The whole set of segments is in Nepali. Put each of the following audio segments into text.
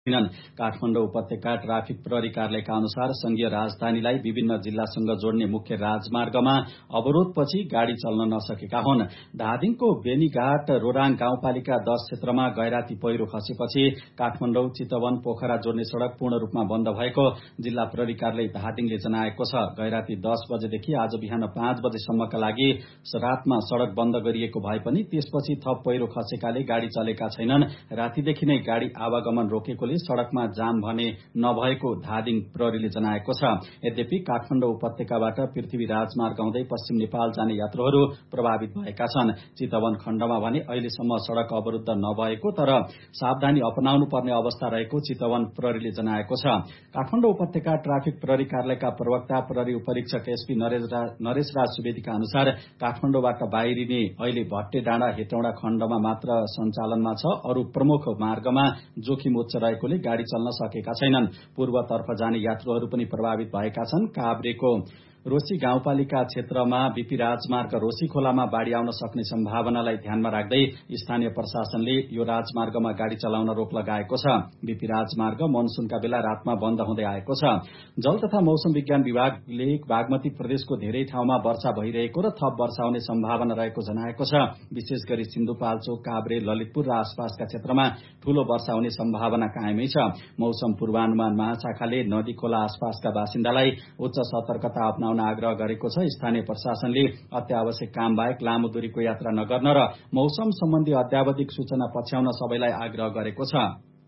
काठमाडौँ उपत्यका ट्राफिक प्रहरी कार्यालयका अनुसार संघीय राजधानीलाई विभिन्न जिल्लासँग जोड्ने मुख्य राजमार्गमा अवरोधपछि गाड़ी चल्न नसकेका हुन्। धादिङको बेनीघाट रोराङ गाउँपालिका 10 क्षेत्रमा गैराती पहिरो खसेपछि काठमाडौँ चितवन पोखरा जोड्ने सड़क पूर्ण रूपमा बन्द भएको जिल्ला प्रहरी कार्यालय धादिङले जनाएको छ। गैराती 10 बजेदेखि आज बिहान 5 बजेसम्मका लागि रातमा सड़क बन्द गरिएको भए पनि त्यसपछि थप पहिरो खसेकाले गाड़ी चलेका छैनन्। रातीदेखि नै गाड़ी आवागमन रोकेको सड़कमा जाम भने नभएको धादिङ प्रहरीले जनाएको छ। यद्यपि काठमाडौँ उपत्यकाबाट पृथ्वी राजमार्ग आउँदै पश्चिम नेपाल जाने यात्रुहरू प्रभावित भएका छन्। चितवन खण्डमा भने अहिलेसम्म सड़क अवरुद्ध नभएको तर सावधानी अपनाउनु पर्ने अवस्था रहेको चितवन प्रहरीले जनाएको छ। काठमाडौँ उपत्यका ट्राफिक प्रहरी कार्यालयका प्रवक्ता प्रहरी उपरीक्षक एसपी नरेशराज सुवेदीका अनुसार काठमाडौँबाट बाहिरिने अहिले भट्टे डाँडा हेटौँडा खण्डमा मात्र सञ्चालनमा छ। अरू प्रमुख मार्गमा जोखिम उच्च रहेकोले गाड़ी चल्न सकेका छैनन्। पूर्वतर्फ जाने यात्रुहरू पनि प्रभावित भएका छन्। काभ्रेको रोशी गाउँपालिका क्षेत्रमा बीपी राजमार्ग रोशी खोलामा बाढ़ी आउन सक्ने सम्भावनालाई ध्यानमा राख्दै स्थानीय प्रशासनले यो राजमार्गमा गाड़ी चलाउन रोक लगाएको छ। बीपी राजमार्ग मनसूनका बेला रातमा बन्द हुँदै आएको छ। जल तथा मौसम विज्ञान विभागले बागमती प्रदेशको धेरै ठाउँमा वर्षा भइरहेको र थप वर्षा हुने सम्भावना रहेको जनाएको छ। विशेष गरी सिन्धुपाल्चोक काभ्रे ललितपुर र आसपासका क्षेत्रमा ठूलो वर्षा हुने सम्भावना कायमै छ। मौसम पूर्वानुमान महाशाखाले नदी खोला आसपासका बासिन्दालाई उच्च सतर्कता अपनाउन आग्रह गरेको छ। स्थानीय प्रशासनले अत्यावश्यक काम बाहेक लामो दूरीको यात्रा नगर्न र मौसम सम्बन्धी अत्यावधिक सूचना पछ्याउन सबैलाई आग्रह गरेको छ।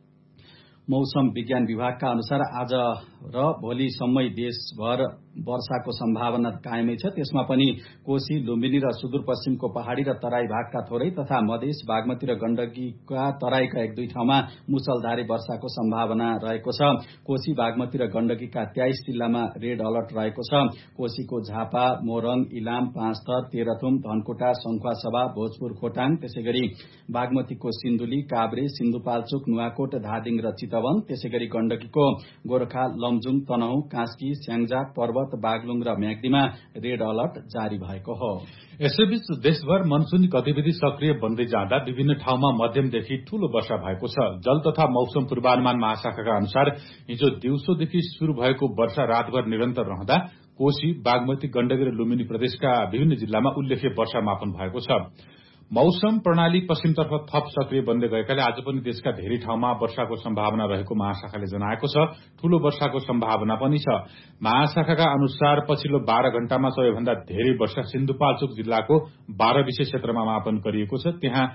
मौसम विज्ञान विभागका अनुसार आज र भोलिसम्मै देशभर वर्षाको सम्भावना कायमै छ। त्यसमा पनि कोशी लुम्बिनी र सुदूरपश्चिमको पहाड़ी र तराई भागका थोरै तथा मधेस बागमती र गण्डकीका तराईका 1-2 ठाउँमा मुसलधारे वर्षाको सम्भावना रहेको छ। कोशी बागमती र गण्डकीका 23 जिल्लामा रेड अलर्ट रहेको छ। कोशीको झापा मोरङ इलाम पाँचथर तेह्रथुम धनकुटा सङ्खुवासभा भोजपुर खोटाङ त्यसैगरी बागमतीको सिन्धुली काभ्रे सिन्धुपाल्चोक नुवाकोट धादिङ र चितवन त्यसैगरी गण्डकीको गोरखा लमजुङ तनहुँ कास्की स्याङ्जा पर्वत बागलुङ र म्याग्दीमा रेड अलर्ट जारी भएको हो। यसैबीच देशभर मनसूनी गतिविधि सक्रिय बन्दै जाँदा विभिन्न ठाउँमा मध्यमदेखि ठूलो वर्षा भएको छ। जल तथा मौसम पूर्वानुमान महाशाखाका अनुसार हिजो दिउँसोदेखि शुरू भएको वर्षा रातभर निरन्तर रहँदा कोशी बागमती गण्डकी र लुम्बिनी प्रदेशका विभिन्न जिल्लामा उल्लेख्य वर्षा मापन भएको छ। मौसम प्रणाली पश्चिमतर्फ थप सक्रिय बन्दै गएकाले आज पनि देशका धेरै ठाउँमा वर्षाको सम्भावना रहेको महाशाखाले जनाएको छ। ठूलो वर्षाको सम्भावना पनि छ। महाशाखाका अनुसार पछिल्लो 12 घण्टामा सबैभन्दा धेरै वर्षा सिन्धुपाल्चोक जिल्लाको 12 विशेष क्षेत्रमा मापन गरिएको छ। त्यहाँ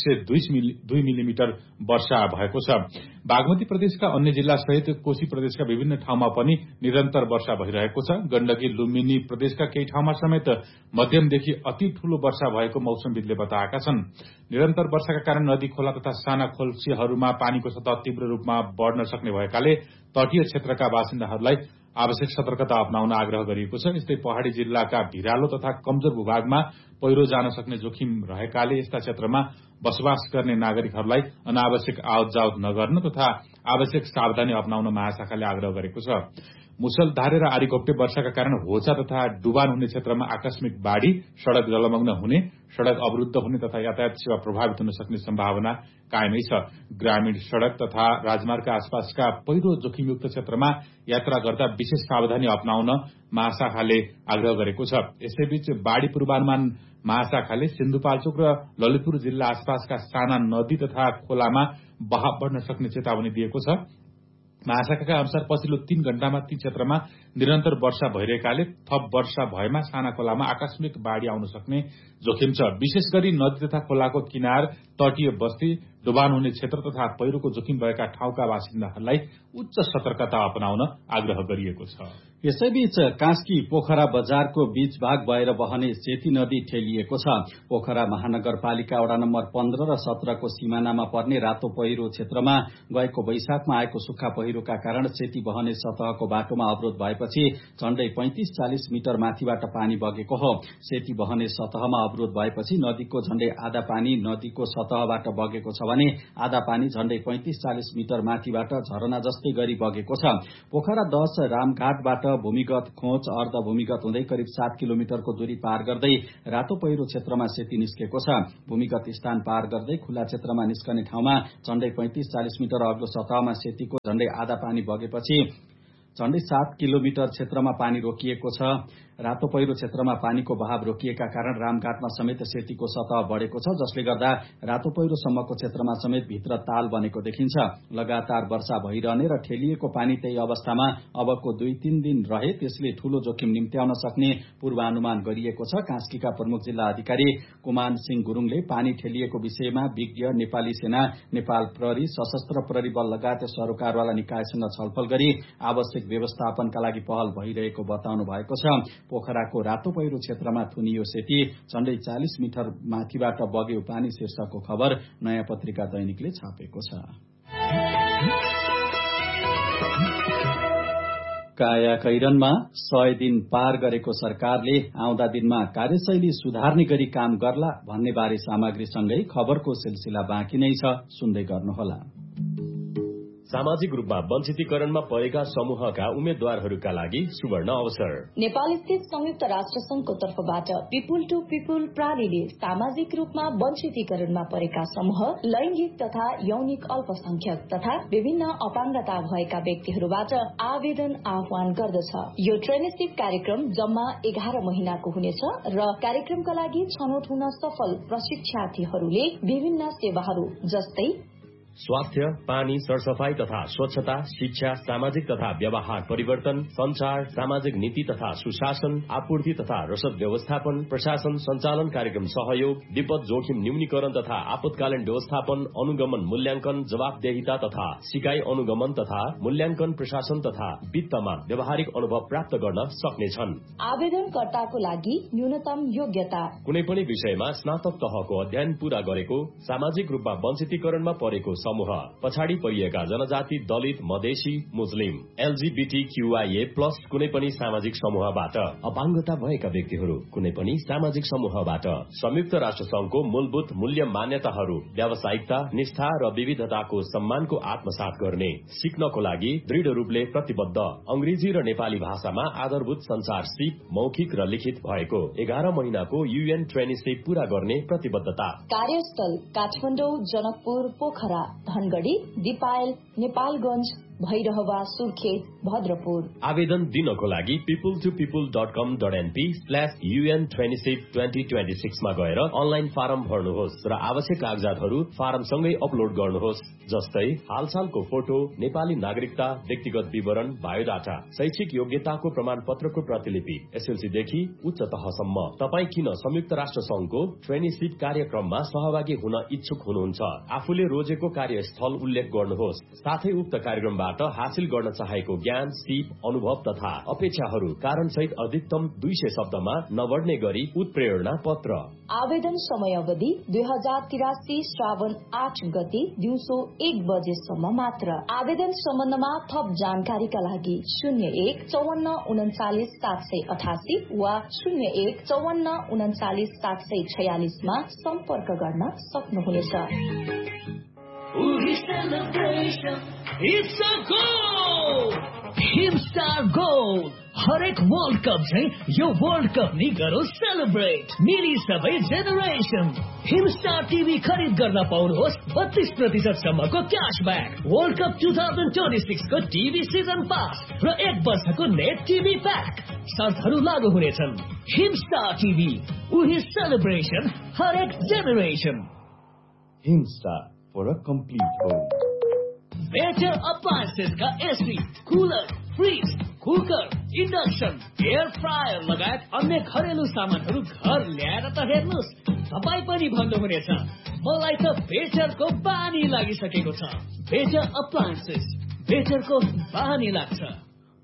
102 मिलिमिटर वर्षा भएको छ। बागमती प्रदेशका अन्य जिल्ला सहित कोशी प्रदेशका विभिन्न ठाउँमा पनि निरन्तर वर्षा भइरहेको छ। गण्डकी लुम्बिनी प्रदेशका केही ठाउँमा समेत मध्यमदेखि अति ठूलो वर्षा भएको मौसमविदले बताएका छन्। निरन्तर वर्षाका कारण नदी खोला तथा साना खोल्सीहरूमा पानीको सतह तीव्र रूपमा बढ़न सक्ने भएकाले तटीय क्षेत्रका बासिन्दाहरूलाई आवश्यक सतर्कता अपनाउन आग्रह गरिएको छ। यस्तै पहाड़ी जिल्लाका भिरालो तथा कमजोर भूभागमा पहिरो जान सक्ने जोखिम रहेकाले यस्ता क्षेत्रमा बसोबास गर्ने नागरिकहरूलाई अनावश्यक आवत जावत नगर्न तथा आवश्यक सावधानी अपनाउन महाशाखाले आग्रह गरेको छ। मुसलधारे र आरीघोप्टे वर्षाका कारण होचा तथा डुबान हुने क्षेत्रमा आकस्मिक बाढ़ी सड़क जलमग्न हुने सड़क अवरुद्ध हुने तथा यातायात सेवा प्रभावित हुन सक्ने सम्भावना कायमै छ। ग्रामीण सड़क तथा राजमार्गका आसपासका पहिरो जोखिमयुक्त क्षेत्रमा यात्रा गर्दा विशेष सावधानी अपनाउन महाशाखाले आग्रह गरेको छ। यसैबीच बाढ़ी पूर्वानुमान महाशाखाले सिन्धुपाल्चोक र ललितपुर जिल्ला आसपासका साना नदी तथा खोलामा बहाव बढ़न सक्ने चेतावनी दिएको छ। महाशाखाका अनुसार पछिल्लो 3 घण्टामा ती क्षेत्रमा निरन्तर वर्षा भइरहेकाले थप वर्षा भएमा साना खोलामा आकस्मिक बाढ़ी आउन सक्ने जोखिम छ। विशेष गरी नदी तथा खोलाको किनार तटीय बस्ती डुबान हुने क्षेत्र तथा पहिरोको जोखिम भएका ठाउँका बासिन्दाहरूलाई उच्च सतर्कता अपनाउन आग्रह गरिएको छ। यसैबीच कास्की पोखरा बजारको बीच भाग भएर बहने सेती नदी ठेलिएको छ। पोखरा महानगरपालिका वडा नम्बर 15 र 17 को सिमानामा पर्ने रातो पहिरो क्षेत्रमा गएको वैशाखमा आएको सुक्खा पहिरोका कारण सेती बहने सतहको बाटोमा अवरोध भएपछि झण्डै 35-40 मिटर माथिबाट पानी बगेको हो। सेती बहने सतहमा अवरोध भएपछि नदीको झण्डै आधा पानी नदीको सतहबाट बगेको छ भने आधा पानी झण्डै 35-40 मिटर माथिबाट झरना जस्तै गरी बगेको छ। पोखरा 10 रामघाटबाट भूमिगत खोज अर्ध भूमिगत हुँदै करिब 7 किलोमिटरको दूरी पार गर्दै रातो पहिरो क्षेत्रमा सेती निस्केको छ। भूमिगत स्थान पार गर्दै खुला क्षेत्रमा निस्कने ठाउँमा झण्डै 35-40 मिटर अग्लो सतहमा सेतीको झण्डै आधा पानी बगेपछि झण्डै 7 किलोमिटर क्षेत्रमा पानी रोकिएको छ। रातो पहिरो क्षेत्रमा पानीको बहाव रोकिएका कारण रामघाटमा समेत सेतीको सतह बढेको छ, जसले गर्दा रातो पहिरोसम्मको क्षेत्रमा समेत भित्र ताल बनेको देखिन्छ। लगातार वर्षा भइरहने र ठेलिएको पानी त्यही अवस्थामा अबको 2-3 दिन रहे त्यसले ठूलो जोखिम निम्त्याउन सक्ने पूर्वानुमान गरिएको छ। कास्कीका प्रमुख जिल्ला अधिकारी कुमान सिंह गुरुङले पानी ठेलिएको विषयमा विज्ञ, नेपाली सेना, नेपाल प्रहरी, सशस्त्र प्रहरी बल लगायत सरोकारवाला निकायसँग छलफल गरी आवश्यक व्यवस्थापनका लागि पहल भइरहेको बताउनु भएको छ। पोखराको रातो पहिरो क्षेत्रमा थुनियो सेती, झण्डै 40 मिटर माथिबाट बग्यो पानी शीर्षकको खबर नयाँ पत्रिका दैनिकले छापेको छ। कायाकैरनमा 100 दिन पार गरेको सरकारले आउँदा दिनमा कार्यशैली सुधार्ने गरी काम गर्ला भन्ने बारे सामग्रीसँगै खबरको सिलसिला बाँकी नै छ, सुन्दै गर्नुहोला। सामाजिक रूपमा वञ्चितीकरणमा परेका समूहका उम्मेद्वारहरूका लागि सुवर्ण अवसर। नेपाल स्थित संयुक्त राष्ट्र संघको तर्फबाट पिपुल टू पिपुल प्रणालीले सामाजिक रूपमा वञ्चितीकरणमा परेका समूह, लैंगिक तथा यौनिक अल्पसंख्यक तथा विभिन्न अपाङ्गता भएका व्यक्तिहरूबाट आवेदन आह्वान गर्दछ। यो ट्रेनिसिप कार्यक्रम जम्मा 11 महिनाको हुनेछ र कार्यक्रमका लागि छनौट हुन सफल प्रशिक्षार्थीहरूले विभिन्न सेवाहरू जस्तै स्वास्थ्य, पानी, सरसफाई तथा स्वच्छता, शिक्षा, सामाजिक तथा व्यवहार परिवर्तन, संचार, सामाजिक नीति तथा सुशासन, आपूर्ति तथा रसद व्यवस्थापन, प्रशासन संचालन कार्यक्रम सहयोग, विपद जोखिम न्यूनीकरण तथा आपतकालीन व्यवस्थापन, अनुगमन मूल्यांकन, जवाबदेहिता तथा सिकाइ अनुगमन तथा मूल्यांकन, प्रशासन तथा वित्तमा व्यावहारिक अनुभव प्राप्त गर्न सक्नेछन्। आवेदनकर्ताको लागि न्यूनतम योग्यता कुनै पनि विषयमा स्नातक तहको अध्ययन पूरा गरेको, सामाजिक रूपमा वञ्चितीकरणमा परेको समूह, पछाडि परिएका जनजाति, दलित, मधेसी, मुस्लिम, LGBTQIA+ कुनै पनि सामाजिक समूहबाट, अपाङ्गता भएका व्यक्तिहरू कुनै पनि सामाजिक समूहबाट, संयुक्त राष्ट्र संघको मूलभूत मूल्य मान्यताहरू, व्यावसायिकता, निष्ठा र विविधताको सम्मानको आत्मसात गर्ने, सिक्नको लागि दृढ रूपले प्रतिबद्ध, अंग्रेजी र नेपाली भाषामा आधारभूत संचार सिप मौखिक र लिखित भएको 11 महिनाको UN ट्रेनिसिप पूरा गर्ने प्रतिबद्धता। कार्यस्थल काठमाडौँ, जनकपुर, पोखरा, धनगढ़ी, दिपायल, नेपालगंज, भैरहवा, सुर्खेत, भद्रपुर। आवेदन दिनको लागि people2people.com.np/UN ट्रेनिसिप 2026 मा गएर अनलाइन फारम भर्नुहोस् र आवश्यक कागजातहरू फारमसँगै अपलोड गर्नुहोस्, जस्तै हालसालको फोटो, नेपाली नागरिकता, व्यक्तिगत विवरण, बायोडाटा, शैक्षिक योग्यताको प्रमाणपत्रको प्रतिलिपि, SLC देखि उच्च तहसम्म। तपाई किन संयुक्त राष्ट्र संघको ट्रेनिसिप कार्यक्रममा सहभागी हुन इच्छुक हुनुहुन्छ? आफूले रोजेको कार्यस्थल उल्लेख गर्नुहोस्, साथै उक्त कार्यक्रमबाट हासिल गर्न चाहेको ज्ञान, सिप, अनुभव तथा अपेक्षाहरू कारणसहित अधिकतम 200 शब्दमा नबढ्ने गरी उत्प्रेरणा पत्र। आवेदन समय अवधि 2083 श्रावण 8 गते दिउँसो 1 बजेसम्म मात्र। आवेदन सम्बन्धमा थप जानकारीका लागि 0154394788 वा 0154394746 मा सम्पर्क गर्न सक्नुहुनेछ। It's a goal! Himstar Gold! हरेक वर्ल्ड कप चाहिँ यो वर्ल्ड कप नि गरौँ सेलिब्रेट। मिली सबै जेनरेसन। हिमस्टार टिभी खरिद गर्न पाउनुहोस् 32% सम्मको क्याशब्याक, वर्ल्ड कप 2026 को टिभी सिजन पास र 1 वर्षको नेट टिभी प्याक। शर्तहरू लागू हुनेछन्। हिमस्टार टिभी, उही सेलिब्रेसन, हरेक generation. Himstar for a complete home. Better appliances का AC, cooler, fridge, cooker, induction, air fryer लगायत अन्य घरेलु सामानहरू घर ल्याएर त हेर्नुस्, तपाई पनि भन्नुहुनेछ मलाई त बेटरको बानी लागिसकेको छ। बेटर अप्लायन्सेस, बेटरको बानी लाग्छ।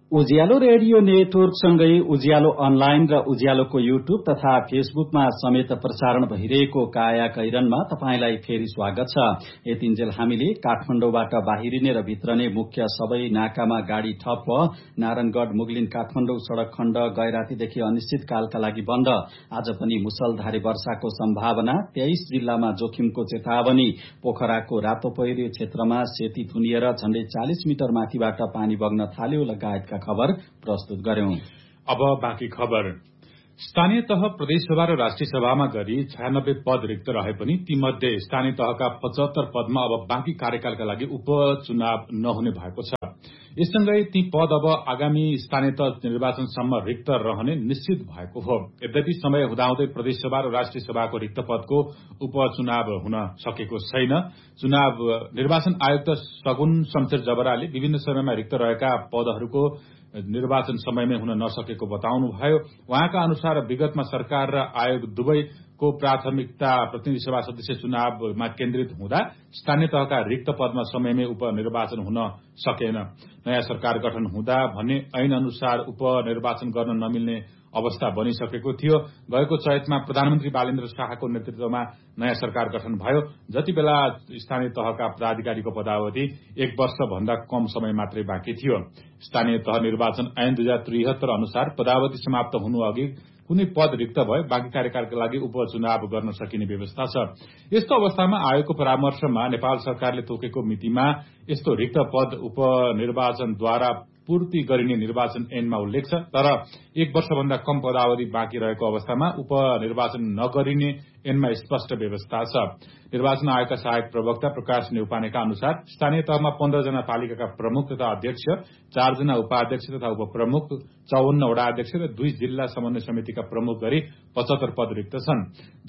उज्यालो रेडियो नेटवर्कसँगै उज्यालो अनलाइन र उज्यालोको युट्युब तथा फेसबुकमा समेत प्रसारण भइरहेको काया कैरनमा तपाईंलाई फेरि स्वागत छ। यतिन्जेल हामीले काठमाडौँबाट बाहिरिने र भित्रने मुख्य सबै नाकामा गाड़ी ठप्प, नारायणगढ़ मुगलिन काठमाडौँ सड़क खण्ड गैरातीदेखि अनिश्चितकालका लागि बन्द, आज पनि मुसलधारे वर्षाको सम्भावना, 23 जिल्लामा जोखिमको चेतावनी, पोखराको रातो पहिरो क्षेत्रमा सेती थुनिएर झण्डै 40 मिटर माथिबाट पानी बग्न थाल्यो लगायतका खबर प्रस्तुत गर्यौं। अब बाँकी खबर। स्थानीय तह प्रदेशसभा र राष्ट्रिय सभामा गरी 96 पद रिक्त रहे पनि तीमध्ये स्थानीय तहका 75 पदमा अब बाँकी कार्यकालका लागि उपचुनाव नहुने भएको छ। यससँगै ती पद अब आगामी स्थानीय तह निर्वाचनसम्म रिक्त रहने निश्चित भएको हो। यद्यपि समय हुँदाहुँदै प्रदेशसभा र राष्ट्रिय सभाको रिक्त पदको उपचुनाव हुन सकेको छैन। चुनाव निर्वाचन आयुक्त सगुन शमशेर जबराले विभिन्न समयमा रिक्त रहेका पदहरूको निर्वाचन समयमै हुन नसकेको बताउनुभयो। उहाँका अनुसार विगतमा सरकार र आयोग दुवैको प्राथमिकता प्रतिनिधि सभा सदस्य चुनावमा केन्द्रित हुँदा स्थानीय तहका रिक्त पदमा समयमै उपनिर्वाचन हुन सकेन। नयाँ सरकार गठन हुँदा भने ऐन अनुसार उपनिर्वाचन गर्न नमिल्ने अवस्था बनिसकेको थियो। गएको चैतमा प्रधानमन्त्री बालेन्द्र शाहको नेतृत्वमा नयाँ सरकार गठन भयो। जति बेला स्थानीय तहका पदाधिकारीको पदावधि 1 वर्ष भन्दा कम समय मात्रै बाँकी थियो। स्थानीय तह निर्वाचन ऐन 2073 अनुसार पदावधि समाप्त हुनु अघि कुनै पद रिक्त भए बाँकी कार्यकालका लागि उपचुनाव गर्न सकिने व्यवस्था छ। यस्तो अवस्थामा आयोगको परामर्शमा नेपाल सरकारले तोकेको मितिमा यस्तो रिक्त पद उपनिर्वाचनद्वारा पूर्ति गरिने निर्वाचन ऐनमा उल्लेख छ। तर 1 वर्षभन्दा कम पदावधि बाँकी रहेको अवस्थामा उपनिर्वाचन नगरिने ऐनमा स्पष्ट व्यवस्था छ। निर्वाचन आयोगका सहायक प्रवक्ता प्रकाश नेउपानेका अनुसार स्थानीय तहमा 15 जना पालिकाका प्रमुख तथा अध्यक्ष, 4 जना उपाध्यक्ष तथा उपप्रमुख, 54 वडा अध्यक्ष र 2 जिल्ला समन्वय समितिका प्रमुख गरी 75 पद रिक्त छन्।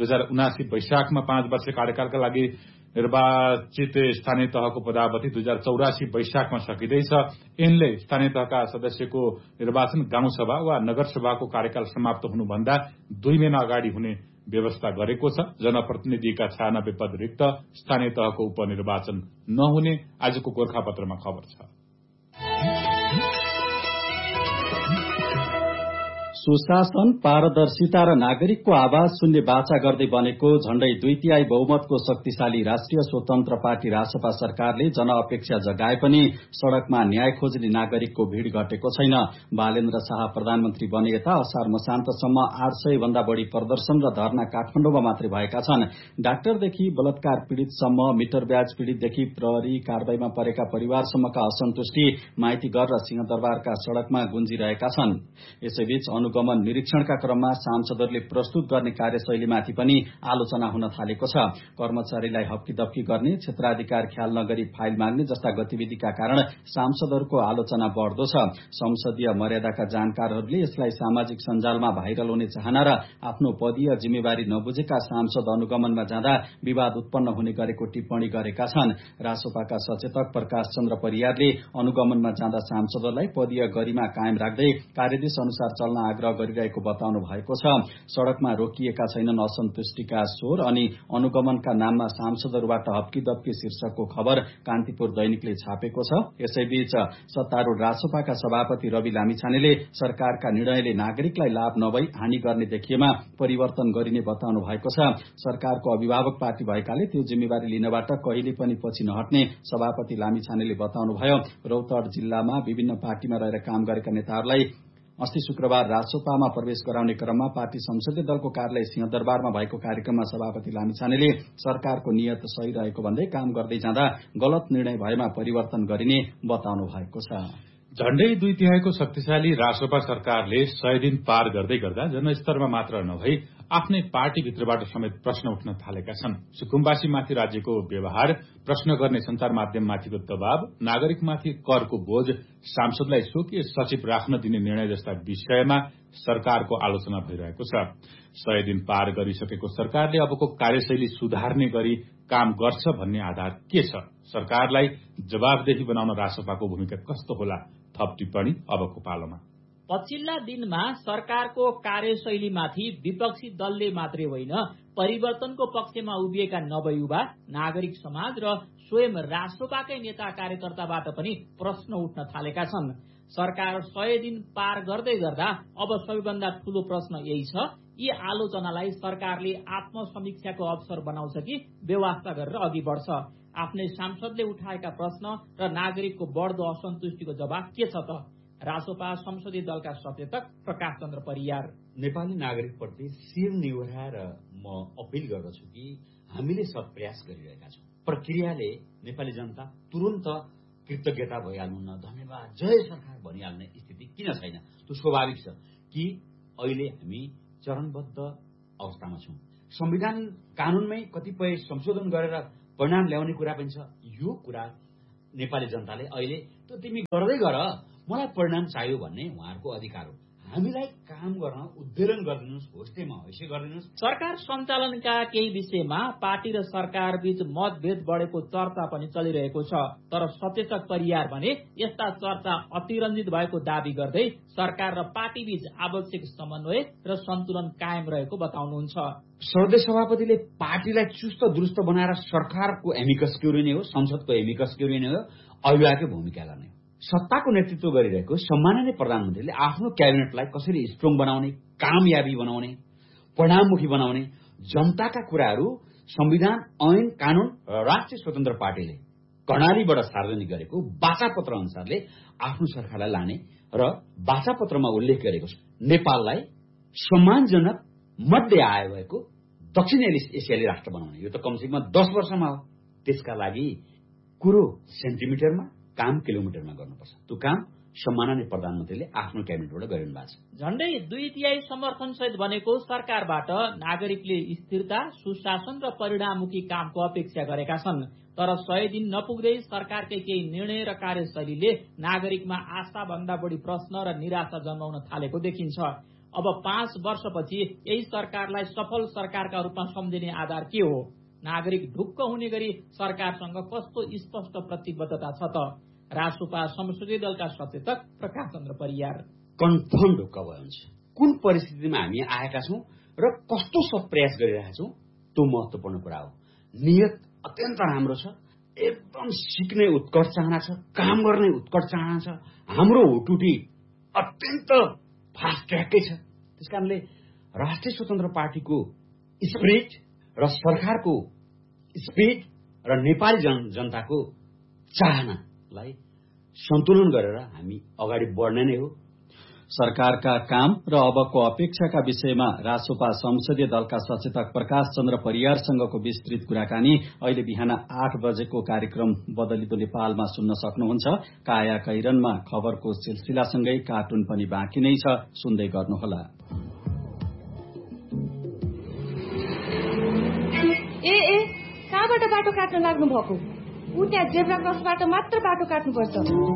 2079 वैशाखमा 5 वर्ष कार्यकालका लागि निर्वाचित स्थानीय तहको पदावधि 2084 वैशाखमा सकिँदैछ। ऐनले स्थानीय तहका सदस्यको निर्वाचन गाउँसभा वा नगरसभाको कार्यकाल समाप्त हुनुभन्दा 2 महिना अगाडि हुने व्यवस्था गरेको छ। जनप्रतिनिधिका 96 पद रिक्त, स्थानीय तहको उपनिर्वाचन नहुने आजको गोर्खापत्रमा खबर छ। सुशासन, पारदर्शिता र नागरिकको आवाज सुन्ने बाचा गर्दै बनेको झण्डै 2/3 बहुमतको शक्तिशाली राष्ट्रिय स्वतन्त्र पार्टी रासपा सरकारले जनअपेक्षा जगाए पनि सड़कमा न्याय खोज्ने नागरिकको भीड़ घटेको छैन। बालेन्द्र शाह प्रधानमन्त्री बने यता असार मसान्तसम्म 800 भन्दा बढ़ी प्रदर्शन र धरना काठमाडौँमा मात्रै भएका छन्। डाक्टरदेखि बलात्कार पीड़ितसम्म, मिटर ब्याज पीड़ितदेखि प्रहरी कारबाहीमा परेका परिवारसम्मका असन्तुष्टि माइतीघर र सिंहदरबारका सड़कमा गुन्जिरहेका छन्। यसैबीच अनुगमन निरीक्षणका क्रममा सांसदहरूले प्रस्तुत गर्ने कार्यशैलीमाथि पनि आलोचना हुन थालेको छ। कर्मचारीलाई हप्कीदप्की गर्ने, क्षेत्राधिकार ख्याल नगरी फाइल माग्ने जस्ता गतिविधिका कारण सांसदहरूको आलोचना बढ़दो छ। संसदीय मर्यादाका जानकारहरूले यसलाई सामाजिक सञ्जालमा भाइरल हुने चाहना र आफ्नो पदीय जिम्मेवारी नबुझेका सांसद अनुगमनमा जाँदा विवाद उत्पन्न हुने गरेको टिप्पणी गरेका छन्। रासोपाका सचेतक प्रकाश चन्द्र परियारले अनुगमनमा जाँदा सांसदहरूलाई पदीय गरिमा कायम राख्दै कार्यदेश अनुसार चल्न आग्रह गरिरहेको बताउनु भएको छ। सड़कमा रोकिएका छैनन् असन्तुष्टिका स्वर अनि अनुगमनका नाममा सांसदहरूबाट हप्कीदप्की शीर्षकको खबर कान्तिपुर दैनिकले छापेको छ। यसैबीच सत्तारूढ़ रासोपाका सभापति रवि लामिछानेले सरकारका निर्णयले नागरिकलाई लाभ नभई हानि गर्ने देखिएमा परिवर्तन गरिने बताउनु भएको छ। सरकारको अभिभावक पार्टी भएकाले त्यो जिम्मेवारी लिनबाट कहिले पनि पछि नहट्ने सभापति लामिछानेले बताउनुभयो। रौतहट जिल्लामा विभिन्न पार्टीमा रहेर काम गरेका नेताहरूलाई अस्ति शुक्रबार राजसभामा प्रवेश गराउने क्रममा पार्टी संसदीय दलको कार्यालय सिंहदरबारमा भएको कार्यक्रममा सभापति लामिछानेले सरकारको नियत सही रहेको भन्दै काम गर्दै जाँदा गलत निर्णय भएमा परिवर्तन गरिने बताउनु भएको छ। झण्डै 2/3 को शक्तिशाली रासपा सरकारले 100 दिन पार गर्दै गर्दा जनस्तरमा मात्र नभई आफ्नै पार्टीभित्रबाट समेत प्रश्न उठ्न थालेका छन्। सुकुम्बासीमाथि राज्यको व्यवहार, प्रश्न गर्ने संचार माध्यममाथिको दबाव, नागरिकमाथि करको बोझ, सांसदलाई स्वकीय सचिव राख्न दिने निर्णय जस्ता विषयमा सरकारको आलोचना भइरहेको छ। 100 दिन पार गरिसकेको सरकारले अबको कार्यशैली सुधार्ने गरी काम गर्छ भन्ने आधार के छ? सरकारलाई जवाबदेही बनाउन रासपाको भूमिका कस्तो होला? थप टिप्पणी अबको पालोमा। पछिल्ला दिनमा सरकारको कार्यशैलीमाथि विपक्षी दलले मात्रै होइन परिवर्तनको पक्षमा उभिएका नवयुवा नागरिक समाज र स्वयं राष्ट्रपाकै नेता कार्यकर्ताबाट पनि प्रश्न उठ्न थालेका छन्। सरकार 100 दिन पार गर्दै गर्दा अब सबैभन्दा ठूलो प्रश्न यही छ, यी आलोचनालाई सरकारले आत्मसमीक्षाको अवसर बनाउँछ कि व्यवस्था गरेर अघि बढ्छ? आफ्नै सांसदले उठाएका प्रश्न र नागरिकको बढ्दो असन्तुष्टिको जवाब के छ त? रासोपा संसदीय दलका सचेतक प्रकाश चन्द्र परियार। नेपाली नागरिकप्रति शिर निहुराएर म अपिल गर्दछु कि हामीले सब प्रयास गरिरहेका छौं। प्रक्रियाले नेपाली जनता तुरन्त कृतज्ञता भइहाल्नुहुन्न, धन्यवाद जय सरकार भनिहाल्ने स्थिति किन छैन? त्यो स्वाभाविक छ कि अहिले हामी चरणबद्ध अवस्थामा छौं। संविधान कानूनमै कतिपय संशोधन गरेर परिणाम ल्याउने कुरा पनि छ। यो कुरा नेपाली जनताले अहिले त तिमी गर्दै गर, मलाई परिणाम चाहियो भन्ने उहाँहरूको अधिकार हो। हामीलाई काम गर्न उद्धरण गरिदिनुहोस्, होस्टेमा हैसे गरिदिनुहोस्। सरकार सञ्चालनका केही विषयमा पार्टी र सरकार बीच मतभेद बढेको चर्चा पनि चलिरहेको छ। तर सचेतक परियार भने यस्ता चर्चा अतिरञ्जित भएको दावी गर्दै सरकार र पार्टी बीच आवश्यक समन्वय र सन्तुलन कायम रहेको बताउनुहुन्छ। सर्वोदय सभापतिले पार्टीलाई चुस्त दुरुस्त बनाएर सरकारको एमिकस क्युरी नै हो, संसदको एमिकस क्युरी नै हो, अभिभावकको भूमिका गर्ने हो। सत्ताको नेतृत्व गरिरहेको सम्माननीय प्रधानमन्त्रीले आफ्नो क्याबिनेटलाई कसरी स्ट्रङ बनाउने, कामयाबी बनाउने, परिणाममुखी बनाउने, जनताका कुराहरू संविधान, ऐन, कानून र राष्ट्रिय स्वतन्त्र पार्टीले कर्णालीबाट सार्वजनिक गरेको वाचापत्र अनुसारले आफ्नो सरकारलाई लाने र वाचापत्रमा उल्लेख गरेको नेपाललाई सम्मानजनक मध्य आय भएको दक्षिण एसियाली राष्ट्र बनाउने। यो त कमसेकम 10 वर्षमा हो। त्यसका लागि कुरो सेन्टिमिटरमा, काम किलोमिटरमा गर्नुपर्छ। त्यो काम सम्माननीय प्रधानमन्त्रीले आफ्नो क्याबिनेटबाट गरिनु भएको छ। झण्डै 2/3 समर्थन सहित बनेको सरकारबाट नागरिकले स्थिरता, सुशासन र परिणाममुखी कामको अपेक्षा गरेका छन्। तर 100 दिन नपुग्दै सरकारकै केही निर्णय र कार्यशैलीले नागरिकमा आशा भन्दा बढी प्रश्न र निराशा जन्माउन थालेको देखिन्छ। अब 5 वर्षपछि यही सरकारलाई सफल सरकारका रूपमा सम्झिने आधार के हो? नागरिक ढुक्क हुने गरी सरकारसँग कस्तो स्पष्ट प्रतिबद्धता छ त? रासोपा संसदीय दलका सचेतक प्रकाश चन्द्र परियार। कन्फर्म ढुक्क भयो हुन्छ। कुन परिस्थितिमा हामी आएका छौं र कस्तो सब प्रयास गरिरहेका छौं, त्यो महत्वपूर्ण कुरा हो। नियत अत्यन्त राम्रो छ, एकदम सिक्ने उत्कट चाहना छ, काम गर्ने उत्कट चाहना छ। हाम्रो हुटुटी अत्यन्त फास्ट ट्र्याकै छ। त्यसकारणले राष्ट्रिय स्वतन्त्र पार्टीको स्पिरिट र सरकारको स्पिरिट र नेपाली जनताको चाहनालाई सन्तुलन गरेर हामी अगाडि बढ्ने नै हो। सरकारका काम र अबको अपेक्षाका विषयमा रासोपा संसदीय दलका सचेतक प्रकाश चन्द्र परियारसँगको विस्तृत कुराकानी अहिले बिहान 8 बजेको कार्यक्रम बदलिदो नेपालमा सुन्न सक्नुहुन्छ। काया कैरनमा खबरको सिलसिलासँगै कार्टुन पनि बाँकी नै छ, सुन्दै गर्नुहोला। कहाँबाट बाटो काट्न लाग्नु भएको? उता जेब्रा क्रसबाट मात्र बाटो काट्नुपर्छ।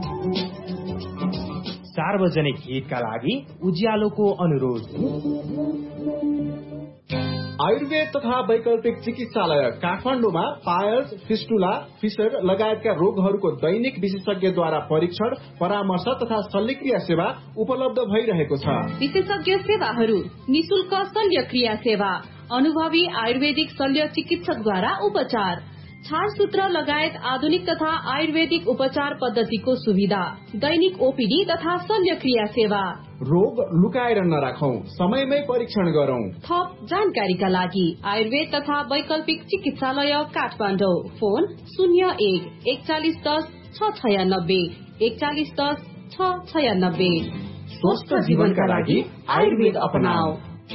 सार्वजनिक हितका लागि उज्यालोको अनुरोध। आयुर्वेद तथा वैकल्पिक चिकित्सालय काठमाडौँमा पायल्स, फिस्टुला, फिसर लगायतका रोगहरूको दैनिक विशेषज्ञद्वारा परीक्षण, परामर्श तथा शल्यक्रिया सेवा उपलब्ध भइरहेको छ। विशेषज्ञ सेवाहरू: निशुल्क शल्यक्रिया सेवा, अनुभवी आयुर्वेदिक शल्य चिकित्सकद्वारा उपचार, छारसूत्र लगायत आधुनिक तथा आयुर्वेदिक उपचार पद्धतिको सुविधा, दैनिक ओपीडी तथा शल्यक्रिया सेवा। रोग लुकाएर नराखौं, समयमै परीक्षण गरौं। थप जानकारीका लागि आयुर्वेद तथा वैकल्पिक चिकित्सालय काठमाडौँ। फोन 01 4110 696 4110 696। स्वस्थ जीवनका लागि आयुर्वेद अपनाऊ।